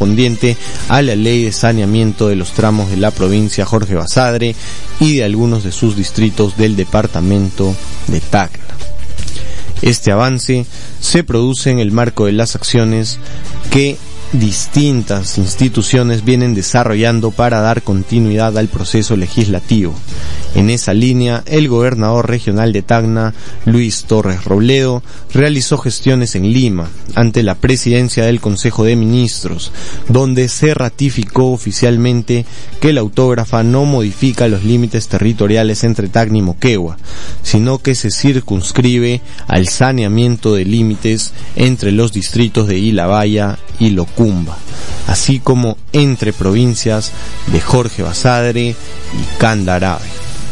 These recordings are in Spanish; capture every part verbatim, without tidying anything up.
correspondiente a la ley de saneamiento de los tramos de la provincia Jorge Basadre y de algunos de sus distritos del departamento de Tacna. Este avance se produce en el marco de las acciones que distintas instituciones vienen desarrollando para dar continuidad al proceso legislativo. En esa línea, el gobernador regional de Tacna, Luis Torres Robledo, realizó gestiones en Lima ante la presidencia del Consejo de Ministros, donde se ratificó oficialmente que la autógrafa no modifica los límites territoriales entre Tacna y Moquegua, sino que se circunscribe al saneamiento de límites entre los distritos de Ilabaya y Locumba, así como entre provincias de Jorge Basadre y Candarave.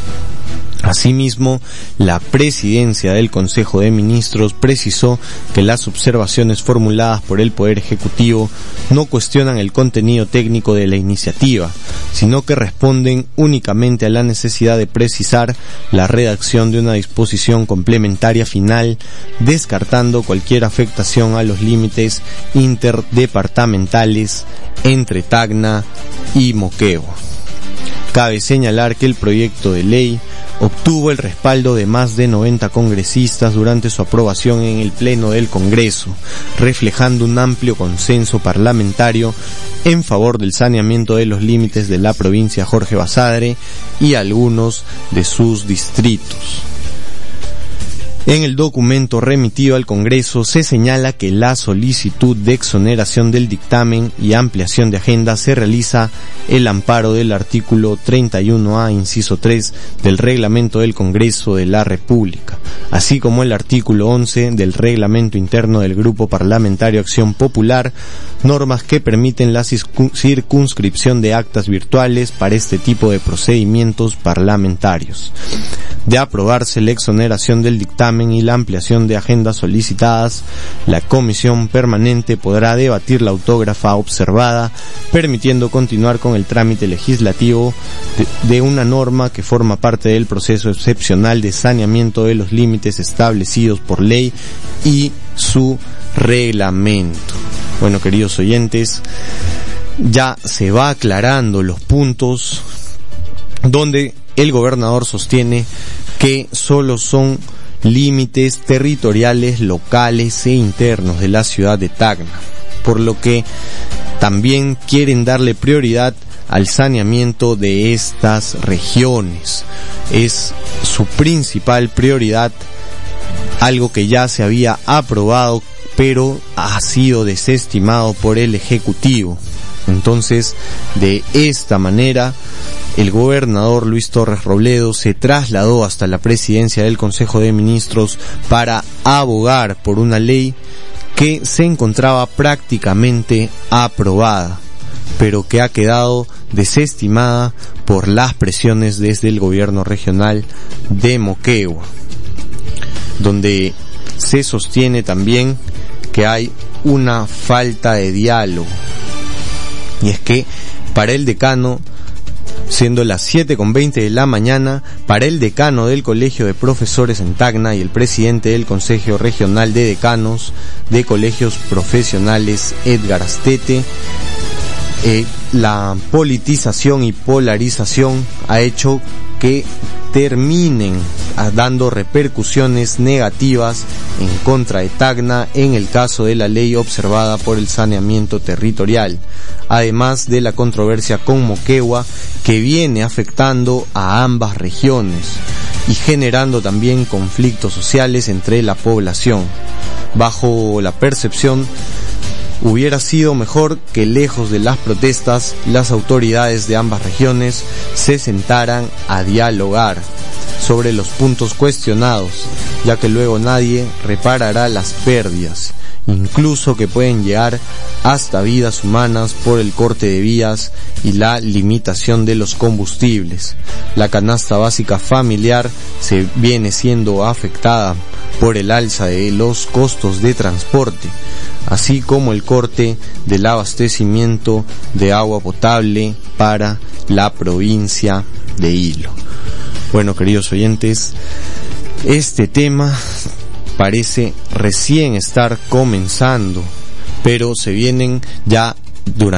Asimismo, la presidencia del Consejo de Ministros precisó que las observaciones formuladas por el Poder Ejecutivo no cuestionan el contenido técnico de la iniciativa, sino que responden únicamente a la necesidad de precisar la redacción de una disposición complementaria final, descartando cualquier afectación a los límites interdepartamentales entre Tacna y Moquegua. Cabe señalar que el proyecto de ley obtuvo el respaldo de más de noventa congresistas durante su aprobación en el Pleno del Congreso, reflejando un amplio consenso parlamentario en favor del saneamiento de los límites de la provincia Jorge Basadre y algunos de sus distritos. En el documento remitido al Congreso se señala que la solicitud de exoneración del dictamen y ampliación de agenda se realiza el amparo del artículo treinta y uno A, inciso tres del Reglamento del Congreso de la República, así como el artículo once del Reglamento Interno del Grupo Parlamentario Acción Popular, normas que permiten la circunscripción de actas virtuales para este tipo de procedimientos parlamentarios. De aprobarse la exoneración del dictamen y la ampliación de agendas solicitadas, la Comisión Permanente podrá debatir la autógrafa observada, permitiendo continuar con el trámite legislativo de, de una norma que forma parte del proceso excepcional de saneamiento de los límites establecidos por ley y su reglamento. Bueno, queridos oyentes, ya se va aclarando los puntos donde el gobernador sostiene que solo son límites territoriales locales e internos de la ciudad de Tacna, por lo que también quieren darle prioridad al saneamiento de estas regiones. Es su principal prioridad, algo que ya se había aprobado pero ha sido desestimado por el Ejecutivo. Entonces, de esta manera, el gobernador Luis Torres Robledo se trasladó hasta la presidencia del Consejo de Ministros para abogar por una ley que se encontraba prácticamente aprobada, pero que ha quedado desestimada por las presiones desde el gobierno regional de Moquegua, donde se sostiene también que hay una falta de diálogo. Y es que para el decano, siendo las siete con veinte de la mañana, para el decano del Colegio de Profesores en Tacna y el presidente del Consejo Regional de Decanos de Colegios Profesionales, Edgar Astete, eh, la politización y polarización ha hecho que terminen dando repercusiones negativas en contra de Tacna en el caso de la ley observada por el saneamiento territorial, además de la controversia con Moquegua, que viene afectando a ambas regiones y generando también conflictos sociales entre la población. Bajo la percepción, hubiera sido mejor que, lejos de las protestas, las autoridades de ambas regiones se sentaran a dialogar sobre los puntos cuestionados, ya que luego nadie reparará las pérdidas, incluso que pueden llegar hasta vidas humanas por el corte de vías y la limitación de los combustibles. La canasta básica familiar se viene siendo afectada por el alza de los costos de transporte, así como el corte del abastecimiento de agua potable para la provincia de Hilo. Bueno, queridos oyentes, este tema parece recién estar comenzando, pero se vienen ya durante